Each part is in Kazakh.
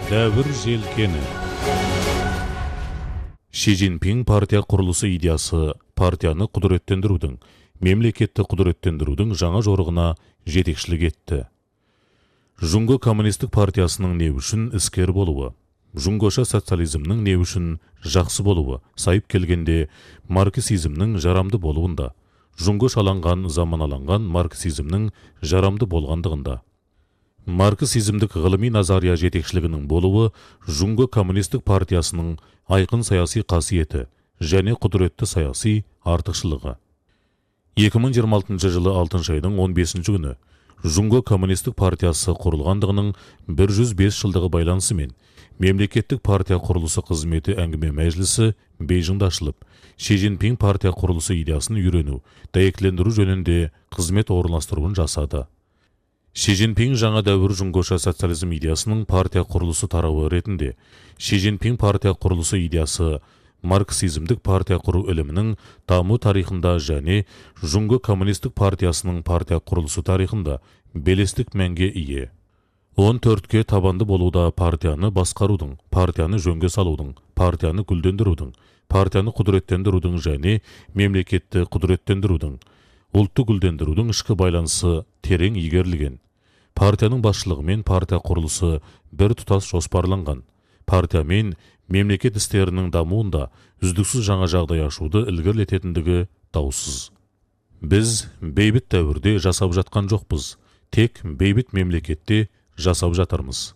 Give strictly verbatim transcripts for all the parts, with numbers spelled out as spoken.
Дәуір желкені. Ши Цзиньпин партия құрылысы идеясы партияны құдыреттендірудің, мемлекетті құдыреттендірудің жаңа жорығына жетекшілік етті. Жұңго коммунистік партиясының не үшін іскер болуы, жұңгоша социализмнің не үшін жақсы болуы, сайып келгенде марксизмнің жарамды болуында, жұңго шаланған заманаланған марксизмнің жарамды болғандығында. Марксизмдік ғылыми назария жетекшілігінің болуы жұңго коммунистік партиясының айқын саяси қасиеті және құдіретті саяси артықшылығы. екі мың жиырма алтыншы жылы алтыншы айдың он бесінші күні жұңго коммунистік партиясы құрылғандығының бір жүз бес жылдығы байланысымен мемлекеттік партия құрылысы қызметі әңгіме мәжілісі Бейжіңде ашылып, Ши Цзиньпин партия құрылысы идеясын үйрену, дәйектілендіру жөнінде қызмет орналастыруын жасады. Ши Цзиньпин жаңа дәуір жұңгоша социализм идеясының партия құрылысы тарауы ретінде Ши Цзиньпин партия құрылысы идеясы марксизмдік партия құру ілімінің даму тарихында және жұңго коммунистік партиясының партия құрылысы тарихында белестік мәнге ие. он төртке табанды болуда партияны басқарудың, партияны жөнге салудың, партияны гүлдендірудің, партияны құдыреттендірудің және мемлекетті құдыреттендірудің, ұлтты гүлдендірудің ішкі байланысы терең игерілген. Партияның басшылығымен партия құрылысы бір тұтас жоспарланған. Партия мен мемлекет істерінің дамуында үздіксіз жаңа жағдай ашуды ілгерілететіндігі даусыз. Біз бейбіт дәуірде жасап жатқан жоқпыз, тек бейбіт мемлекетте жасап жатармыз.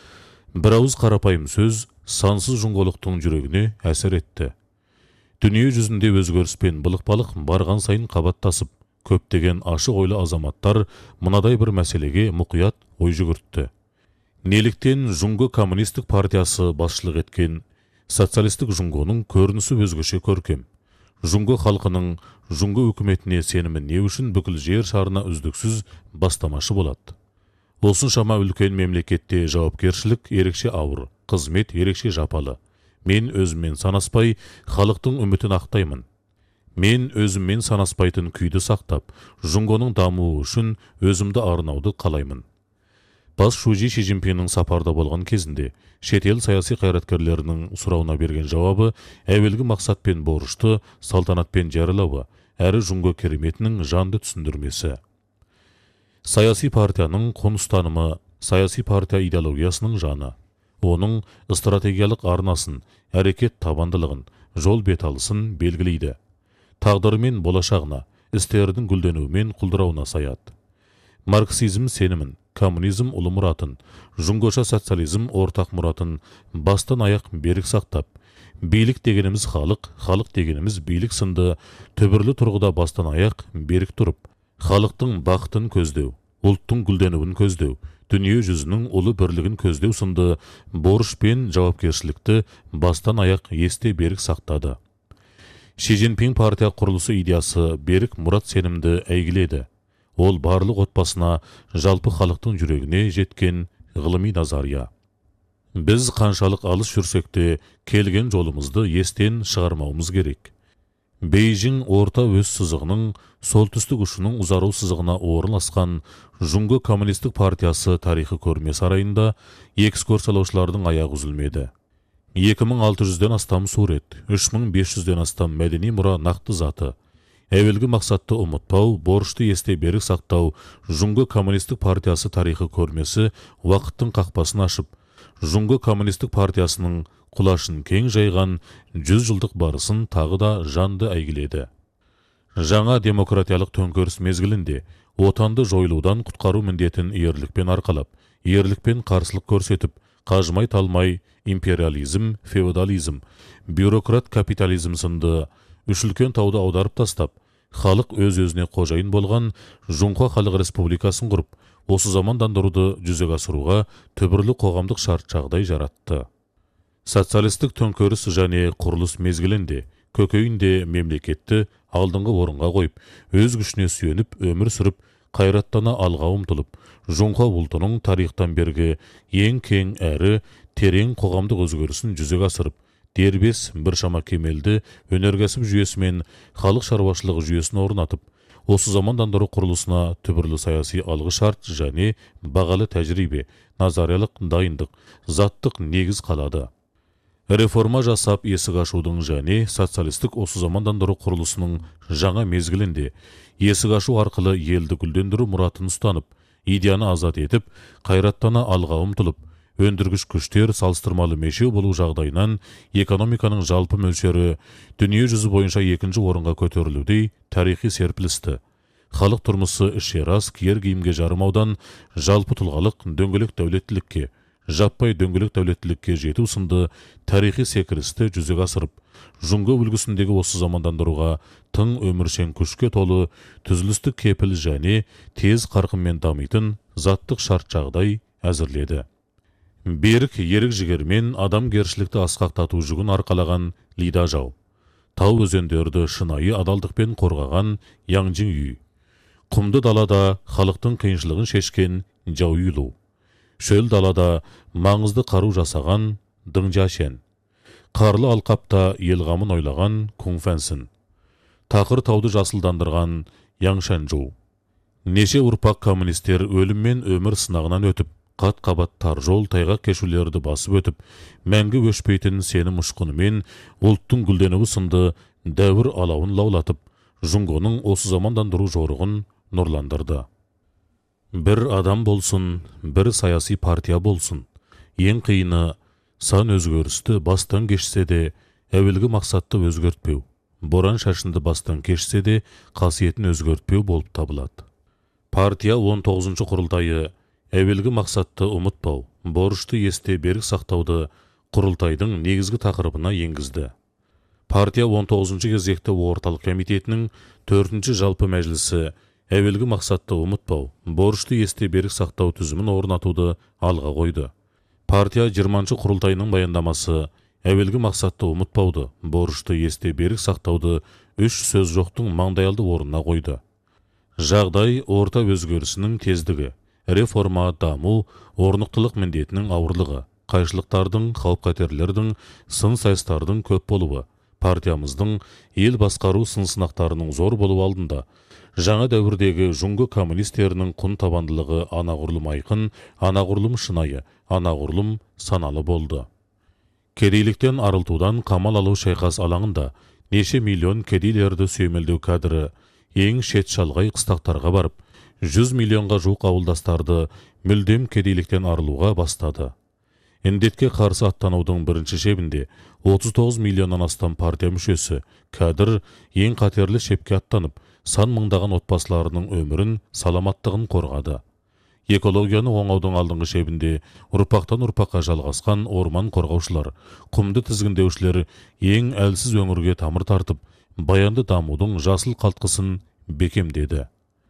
Бір ауыз қарапайым сөз сансыз жұңголықтың жүрегіне әсер етті. Дүние жүзінде өзгеріс пен былық-балық барған сайын қабаттасып, көптеген ашық ойлы азаматтар мынадай бір мәселеге мұқият ой жүгіртті. Неліктен жұңго коммунистік партиясы басшылық еткен социалистік жұңгоның көрінісі өзгеше көркем? Жұңго халқының жұңго үкіметіне сенімі не үшін бүкіл жер шарына үздіксіз бастамашы болады? Осыншама үлкен мемлекетте жауапкершілік ерекше ауыр, қызмет ерекше жапалы. Мен өзіммен санаспай, халықтың үмітін ақтаймын. Мен өзіммен санаспайтын күйді сақтап, жұңгоның дамуы үшін өзімді арнауды қалаймын. Бас шужи Ши Цзиньпиннің сапарда болған кезінде, шетел саяси қайраткерлерінің сұрауына берген жауабы әуелгі мақсат пен борышты салтанатпен жарылауы, әрі жұңго кереметінің жанды түсіндірмесі. Саяси партияның қонустанымы саяси партия идеологиясының жаны. Оның стратегиялық арнасын, әрекет табандылығын, жол беталысын белгілейді. Тағдыры мен болашағына, істердің гүлденуі мен құлдырауына саяды. Марксизм сенімін, коммунизм ұлы мұратын, жұңгоша социализм ортақ мұратын бастан аяқ берік сақтап, билік дегеніміз халық, халық дегеніміз билік сынды түбірлі тұрғыда бастан аяқ берік тұрып, халықтың бақытын көздеу, ұлттың гүлденуін көздеу, дүние жүзінің ұлы бірлігін көздеу сынды борыш пен жауапкершілікті бастан аяқ есте берік сақтады. Ши Цзиньпин партия құрылысы идеясы берік мұрат сенімді әйгіледі. Ол барлық отбасына, жалпы халықтың жүрегіне жеткен ғылыми назария. Біз қаншалық алыс жүрсек те келген жолымызды естен шығармауымыз керек. Бейжің орта өз сызығының солтүстік ұшының ұзару сызығына орналасқан жұңго коммунистік партиясы тарихы көрме сарайында экскурсиялаушылардың аяғы үзілмеді. екі мың алты жүзден астам сурет, үш мың бес жүзден астам мәдени мұра нақты заты. Әуелгі мақсатты ұмытпау, борышты есте берік сақтау, жұңго коммунистік партиясы тарихы көрмесі уақыттың қақпасын ашып, жұңго коммунистік партиясының құлашын кең жайған жүз жылдық барысын тағы да жанды әйгіледі. Жаңа демократиялық төңкеріс мезгілінде отанды жойылудан құтқару міндетін ерлікпен арқалап, ерлікпен қарсылық көрсетіп, қажымай талмай империализм, феодализм, бюрократ капитализм сынды үш үлкен тауды аударып тастап, халық өз-өзіне қожайын болған Жұңго Халық Республикасын құрып, осы замандандыруды жүзеге асыруға түбірлі қоғамдық шарт жағдай жаратты. Социалистік төңкеріс және құрылыс мезгілінде көкейінде мемлекетті алдыңғы орынға қойып, өз күшіне сүйеніп өмір сүріп, қайраттана алға ұмтылып, жұңго ұлтының тарихтан бергі ең кең әрі терең қоғамдық өзгерісін жүзеге асырып, дербес біршама кемелді өнеркәсіп жүйесі мен халық шаруашылығы жүйесін орнатып, осы замандандыру құрылысына түбірлі саяси алғы шарт және бағалы тәжірибе, назариялық дайындық, заттық негіз қалады. Реформа жасап есік ашудың және социалистік осы замандандыру құрылысының жаңа мезгілінде есік ашу арқылы елді гүлдендіру мұратын ұстанып, идеяны азат етіп, қайраттана алға ұмтылып, өндіргіш күштер салыстырмалы мешеу болу жағдайынан экономиканың жалпы мөлшері дүние жүзі бойынша екінші орынға көтерілудей тарихи серпілісті. Халық тұрмысы ішер ас, киер киімге жарымаудан жалпы тұлғалық дөңгелек дәулеттілікке, жаппай дөңгелек дәулеттілікке жету сынды тарихи секірісті жүзеге асырып, жұңғы үлгісіндегі осы замандандыруға тың өміршең күшке толы, түзілістік кепіл және тез қарқынмен дамитын заттық шарт жағдай әзірледі. Берік ерік жігермен адамгершілікті асқақтату жүгін арқалаған Лида жау. Тау өзендерді шынайы адалдықпен қорғаған Яңжин үй. Құмды далада халықтың қиыншылығын шешкен Жау Юйлу. Шөл далада маңызды қару жасаған Дыңжашен. Қарлы алқапта елғамын ойлаған Кунфэнсін. Тақыр тауды жасылдандырған Яңшанжу. Неше ұрпақ коммунистер өліммен өмір сынағынан өтіп, қат-қабат тар жол тайғақ кешулерді басып өтіп, мәңгі өшпейтін сенім ұшқынымен ұлттың гүлденуі сынды дәуір алауын лаулатып, жұңғоның осы замандандыру жорығын нұрландырды. Бір адам болсын, бір саяси партия болсын. Ең қиыны сан өзгерісті бастан кешсе де, әуелгі мақсатты өзгертпеу. Боран шашынды бастан кешсе де, қасиетін өзгертпеу болып табылады. Партия он тоғызыншы құрылтайы әуелгі мақсатты ұмытпау, борышты есте берік сақтауды құрылтайдың негізгі тақырыбына енгізді. Партия он тоғызыншы кезекті орталық комитетінің төртінші жалпы мәжілісі әуелгі мақсатты ұмытпау, борышты есте берік сақтау түзімін орнатуды алға қойды. Партия жиырманшы құрылтайының баяндамасы әуелгі мақсатты ұмытпауды, борышты есте берік сақтауды үш сөз жоқтың маңдайалды орнына қойды. Жағдай орта өзгерісінің тездігі, реформа, даму, орнықтылық міндетінің ауырлығы, қайшылықтардың, қауіп-қатерлердің, сын-сайыстардың көп болуы, партиямыздың ел басқару сын-сынақтарының зор болу алдында, жаңа дәуірдегі жұңғы коммунистерінің құн табандылығы анағұрлым айқын, анағұрлым шынайы, анағұрлым саналы болды. Кедейліктен арылтудан қамал алу шайқас алаңында неше миллион кедейлерді сүйемелдеу кадры ең шет шалғай қыстақтарға барып, жүз миллионға жуық ауылдастарды мүлдем кедейліктен арылуға бастады. Індетке қарсы аттанудың бірінші шебінде отыз тоғыз миллионнан астам партия мүшесі кадр ең қатерлі шепке аттанып, сан мыңдаған отбасыларының өмірін, саламаттығын қорғады. Экологияны оңаудың алдыңғы шебінде ұрпақтан ұрпаққа жалғасқан орман қорғаушылар, құмды тізгіндеушілер ең әлсіз өңірге тамыр тартып, баянды дамудың жасыл қалтқысын бекемдеді.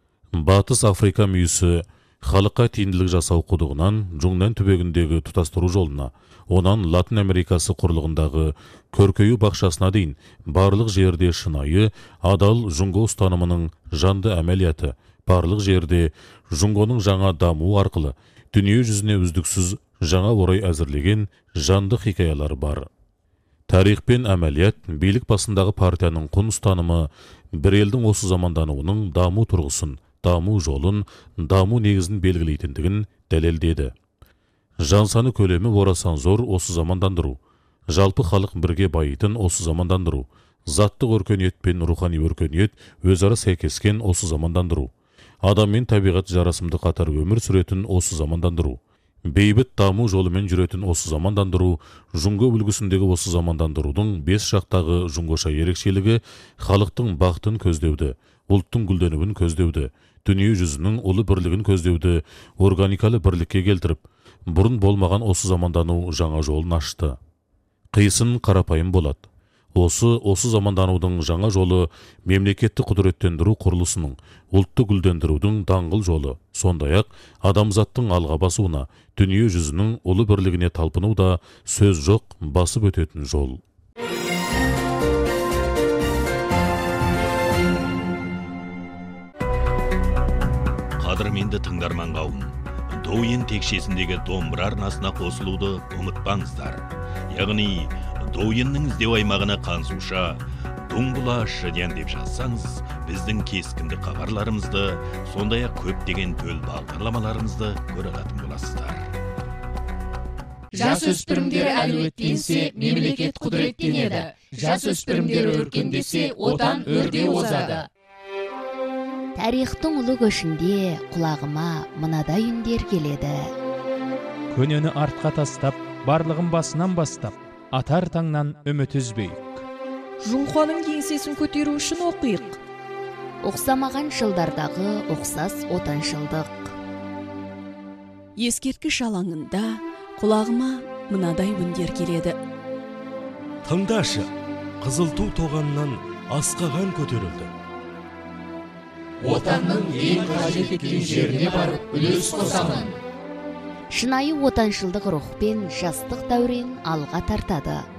Батыс Африка мүйісі халыққа тиімділік жасау құдығынан Жұңнан түбегіндегі тұтастыру жолына, онан Латын Америкасы құрлығындағы көркею бақшасына дейін барлық жерде шынайы, адал жұңго ұстанымының жанды әмәлияты, барлық жерде жұңғоның жаңа даму арқылы дүние жүзіне үздіксіз жаңа орай әзірлеген жанды хикаялар бар. Тарих пен әмәлият билік басындағы партияның құн ұстанымы бір елдің осы замандануының даму тұрғысын, даму жолын, даму негізін белгілейтіндігін дәлелдеді. Жан саны көлемі орасан зор осы замандандыру, жалпы халық бірге байитын осы замандандыру, заттық өркениет пен рухани өркениет өзара сәйкескен осы замандандыру, адам мен табиғат жарасымды қатар өмір сүретін осы замандандыру, бейбіт даму жолымен жүретін осы замандандыру, жұңғы үлгісіндегі осы замандандырудың бес жақтағы жұңғыша ерекшелігі халықтың бақытын көздеуді, ұлттың гүлденуін көздеуді, дүние жүзінің ұлы бірлігін көздеуді органикалы бірлікке келтіріп, бұрын болмаған осы замандану жаңа жолын ашты. Қисын қарапайым болады. Осы осы заманданудың жаңа жолы мемлекетті құдіреттендіру құрылысының, ұлтты гүлдендірудің даңғыл жолы, сондай-ақ адамзаттың алға басуына, дүние жүзінің ұлы бірлігіне талпыну да сөз жоқ басып өтетін жол. Қадірменді тыңдарман қауым, Доуен текшесіндегі домбыра арнасына қосылуды ұмытпаңыздар. Яғни Доуеннің іздеу аймағына қансуша туң бұлашы ден деп жазсаңыз, біздің кескінді хабарларымызды, сондай-ақ көптеген төл бағдарламаларымызды көре алатын боласыздар. Жас өспірімдер әлеуеттенсе, мемлекет құдіреттенеді. Жас өспірімдер өркендесе, отан өрге озады. Тарихтың ұлы көшінде құлағыма мынадай үндер келеді. Көнені артқа тастап, барлығын басынан бастап, атар таңнан үміт үзбейік. Жұңқаның еңсесін көтеру үшін оқиық. Оқсамаған жылдардағы оқсас отаншылдық. Ескерткіш алаңында құлағыма мынадай үндер келеді. Тыңдашы, қызыл ту тоғаннан асқаған көтерілді. Отанның ең қажет еткен жеріне барып үлес қосамын. Шынайы отаншылдық рухпен жастық дәурен алға тартады.